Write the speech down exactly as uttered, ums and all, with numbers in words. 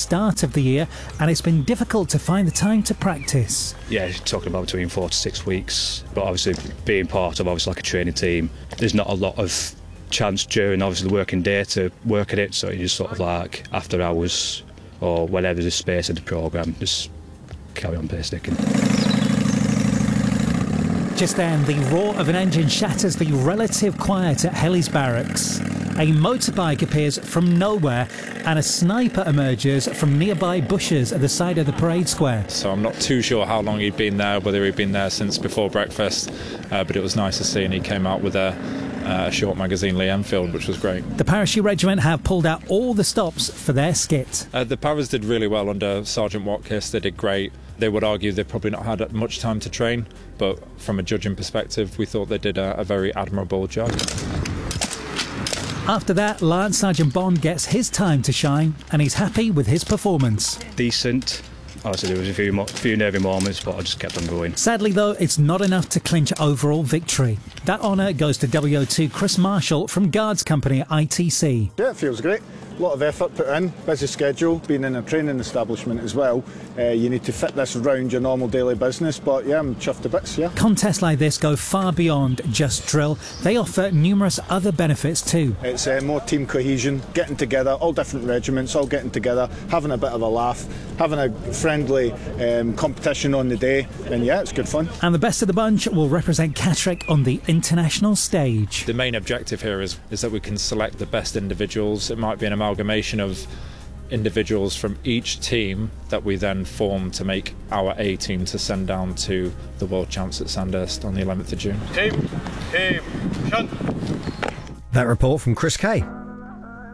start of the year, and it's been difficult to find the time to practice. Yeah, talking about between four to six weeks, but obviously being part of obviously like a training team, there's not a lot of chance during obviously the working day to work at it, so you just sort of like after hours or whenever there's space in the programme, just carry on pace sticking. Just then, the roar of an engine shatters the relative quiet at Hellies Barracks. A motorbike appears from nowhere and a sniper emerges from nearby bushes at the side of the parade square. So I'm not too sure how long he'd been there, whether he'd been there since before breakfast, uh, but it was nice to see, and he came out with a, uh, a short magazine Lee Enfield, which was great. The Parachute Regiment have pulled out all the stops for their skit. Uh, the Paras did really well under Sergeant Watkis. They did great. They would argue they've probably not had much time to train, but from a judging perspective, we thought they did a, a very admirable job. After that, Lance Sergeant Bond gets his time to shine, and he's happy with his performance. Decent. Obviously there was a few, mo- few nervy moments, but I just kept on going. Sadly though, it's not enough to clinch overall victory. That honour goes to W O two Chris Marshall from Guards Company I T C. Yeah, it feels great. A lot of effort put in, busy schedule, being in a training establishment as well. Uh, you need to fit this around your normal daily business, but yeah, I'm chuffed to bits, yeah. Contests like this go far beyond just drill. They offer numerous other benefits too. It's uh, more team cohesion, getting together, all different regiments, all getting together, having a bit of a laugh, having a friendly um, competition on the day, and yeah, it's good fun. And the best of the bunch will represent Catterick on the international stage. The main objective here is, is that we can select the best individuals. It might be an amalgamation of individuals from each team that we then form to make our A team to send down to the World Champs at Sandhurst on the eleventh of June. Team, team, shunt. That report from Chris Kay.